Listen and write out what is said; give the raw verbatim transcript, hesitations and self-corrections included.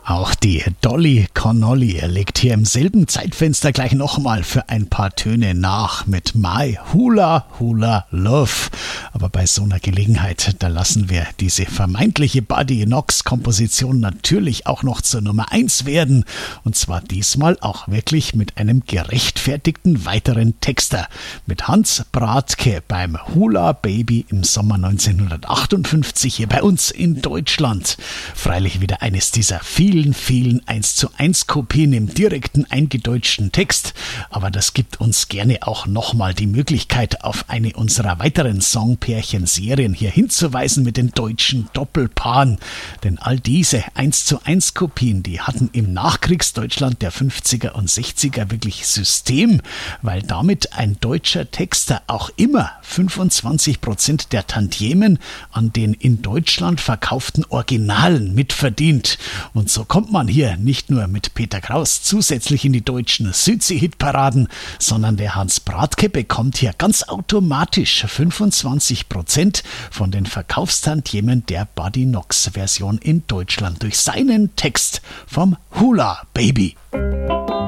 Auch die Dolly Connolly legt hier im selben Zeitfenster gleich nochmal für ein paar Töne nach mit My Hula Hula Love. Aber bei so einer Gelegenheit, da lassen wir diese vermeintliche Buddy Knox Komposition natürlich auch noch zur Nummer eins werden. Und zwar diesmal auch wirklich mit einem gerechtfertigten weiteren Texter. Mit Hans Bradtke beim Hula Baby im Sommer neunzehnhundertachtundfünfzig hier bei uns in Deutschland. Freilich wieder eines dieser vielen vielen, vielen eins zu eins Kopien im direkten eingedeutschten Text, aber das gibt uns gerne auch nochmal die Möglichkeit, auf eine unserer weiteren Songpärchen-Serien hier hinzuweisen mit den deutschen Doppelpaaren, denn all diese eins zu eins Kopien, die hatten im Nachkriegsdeutschland der fünfziger und sechziger wirklich System, weil damit ein deutscher Texter auch immer fünfundzwanzig Prozent der Tantiemen an den in Deutschland verkauften Originalen mitverdient. Und so kommt man hier nicht nur mit Peter Kraus zusätzlich in die deutschen Südsee-Hitparaden, sondern der Hans Bradtke bekommt hier ganz automatisch fünfundzwanzig Prozent von den Verkaufstantiemen der Buddy Knox Version in Deutschland durch seinen Text vom Hula Baby.